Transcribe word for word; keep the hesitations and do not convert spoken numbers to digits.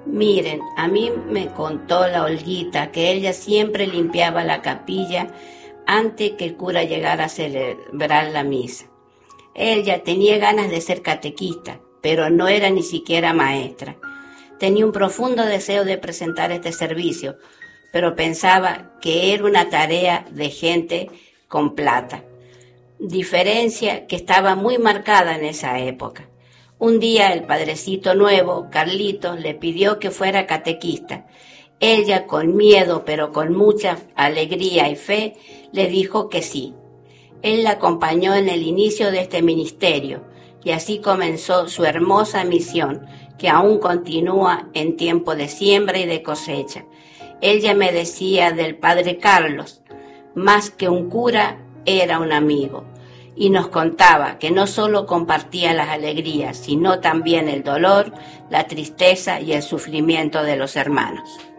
Miren, a mí me contó la Olguita que ella siempre limpiaba la capilla antes que el cura llegara a celebrar la misa. Ella tenía ganas de ser catequista, pero no era ni siquiera maestra. Tenía un profundo deseo de presentar este servicio, pero pensaba que era una tarea de gente con plata. Diferencia que estaba muy marcada en esa época. Un día el padrecito nuevo, Carlitos, le pidió que fuera catequista. Ella, con miedo pero con mucha alegría y fe, le dijo que sí. Él la acompañó en el inicio de este ministerio y así comenzó su hermosa misión, que aún continúa en tiempo de siembra y de cosecha. Ella me decía del padre Carlos, más que un cura, era un amigo. Y nos contaba que no solo compartía las alegrías, sino también el dolor, la tristeza y el sufrimiento de los hermanos.